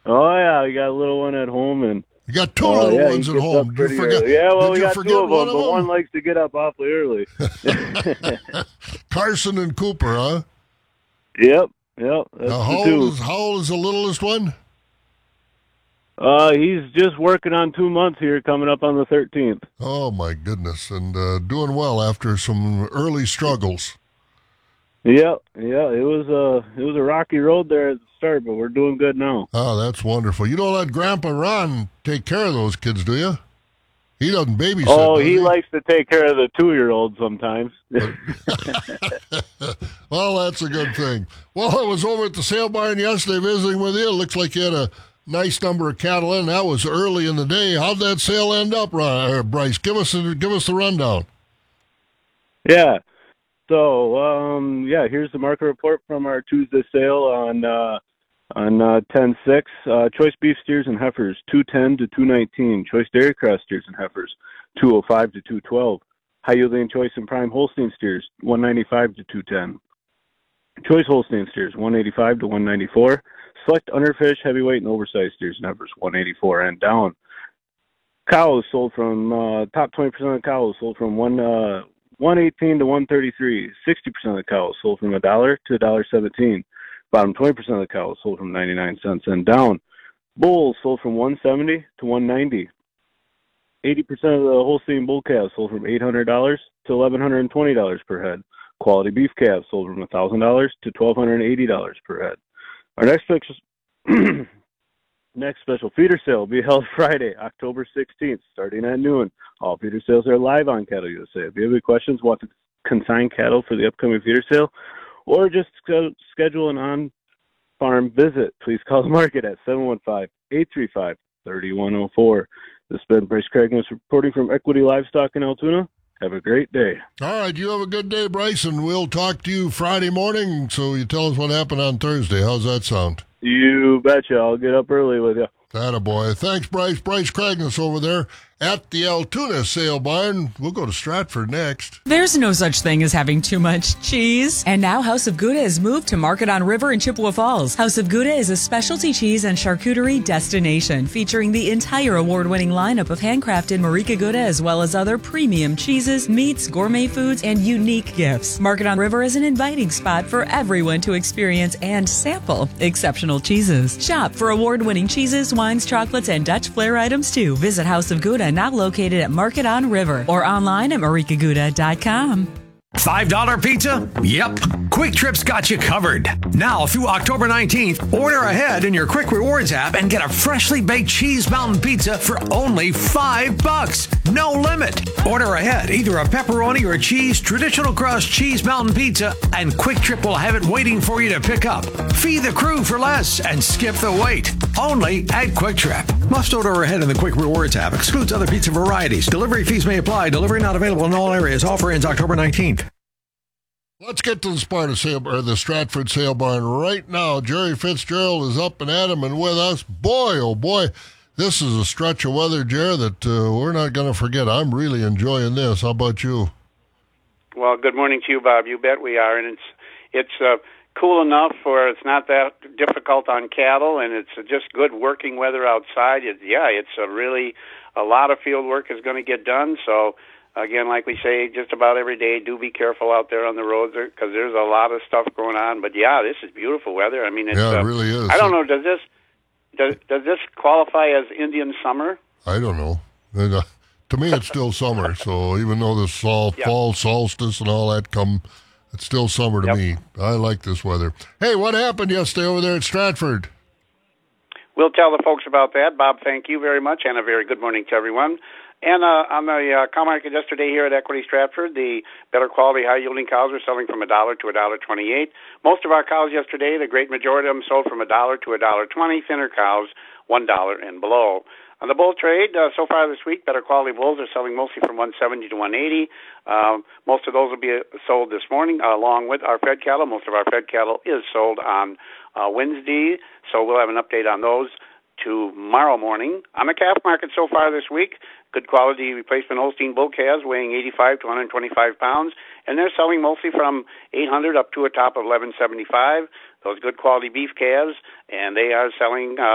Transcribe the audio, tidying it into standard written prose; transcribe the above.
Oh yeah, we got a little one at home, and You got two little yeah, he ones at gets up home. pretty early. Yeah, well, Did we you got two forget of one them, of but one them? likes to get up awfully early. Carson and Cooper, huh? Yep, yep, that's Now, the two. how old is the littlest one? He's just working on 2 months here, coming up on the 13th. Oh my goodness, and doing well after some early struggles. Yep, yeah, it was a rocky road there at the start, but we're doing good now. Oh, that's wonderful. You don't let Grandpa Ron take care of those kids, do you? He doesn't babysit, Oh, does he he? likes to take care of the 2-year-old sometimes. Well, that's a good thing. Well, I was over at the sale barn yesterday visiting with you. It looks like you had a nice number of cattle in. That was early in the day. How'd that sale end up, Bryce? Give us the rundown. Yeah. So, here's the market report from our Tuesday sale on 10-6. Choice beef steers and heifers 210 to 219. Choice dairy cross steers and heifers 205 to 212. High yielding choice and prime Holstein steers 195 to 210. Choice Holstein steers 185 to 194. Select underfish, heavyweight, and oversized steers and heifers 184 and down. Cows sold from top 20% of the cows sold from 118 to 133. 60% of the cows sold from $1 to $1.17. Bottom 20% of the cows sold from 99 cents and down. Bulls sold from 170 to 190. 80% of the Holstein bull calves sold from $800 to $1,120 per head. Quality beef calves sold from $1,000 to $1,280 per head. Our next special feeder sale will be held Friday, October 16th, starting at noon. All feeder sales are live on Cattle USA. If you have any questions, want to consign cattle for the upcoming feeder sale, or just schedule an on-farm visit, please call the market at 715-835-3104. This has been Bryce Cragness reporting from Equity Livestock in Altoona. Have a great day. All right, you have a good day, Bryce, and we'll talk to you Friday morning so you tell us what happened on Thursday. How's that sound? You betcha. I'll get up early with you. Attaboy. Thanks, Bryce. Bryce Cragness over there at the Altoona Sale Barn. We'll go to Stratford next. There's no such thing as having too much cheese. And now House of Gouda has moved to Market on River in Chippewa Falls. House of Gouda is a specialty cheese and charcuterie destination featuring the entire award-winning lineup of handcrafted Marika Gouda as well as other premium cheeses, meats, gourmet foods, and unique gifts. Market on River is an inviting spot for everyone to experience and sample exceptional cheeses. Shop for award-winning cheeses, wines, chocolates, and Dutch flair items too. Visit House of Gouda, now located at Market on River, or online at marikagouda.com. $5 pizza? Yep. Quick Trip's got you covered. Now through October 19th, order ahead in your Quick Rewards app and get a freshly baked cheese mountain pizza for only $5. No limit. Order ahead either a pepperoni or cheese traditional crust cheese mountain pizza, and Quick Trip will have it waiting for you to pick up. Feed the crew for less and skip the wait. Only at Quick Trip. Must order ahead in the Quick Rewards app. Excludes other pizza varieties. Delivery fees may apply. Delivery not available in all areas. Offer ends October 19th. Let's get to the the Stratford Sale Barn right now. Jerry Fitzgerald is up and at 'em and with us. Boy, oh boy, this is a stretch of weather, Jerry, that we're not going to forget. I'm really enjoying this. How about you? Well, good morning to you, Bob. You bet we are, and it's cool enough where it's not that difficult on cattle, and it's just good working weather outside. It's a lot of field work is going to get done, so. Again, like we say just about every day, do be careful out there on the roads because there's a lot of stuff going on. But yeah, this is beautiful weather. I mean, it really is. I don't know. Does this qualify as Indian summer? I don't know. And, to me, it's still summer. So even though the fall solstice and all that it's still summer to me. I like this weather. Hey, what happened yesterday over there at Stratford? We'll tell the folks about that. Bob, thank you very much, and a very good morning to everyone. And on the cow market yesterday here at Equity Stratford, the better quality, high-yielding cows are selling from $1 to $1.28. Most of our cows yesterday, the great majority of them sold from $1 to $1.20. Thinner cows, $1 and below. On the bull trade, so far this week, better quality bulls are selling mostly from $170 to $180. Most of those will be sold this morning, along with our fed cattle. Most of our fed cattle is sold on Wednesday, so we'll have an update on those tomorrow morning. On the calf market so far this week, good quality replacement Holstein bull calves weighing 85 to 125 pounds, and they're selling mostly from 800 up to a top of 1175. Those good quality beef calves, and they are selling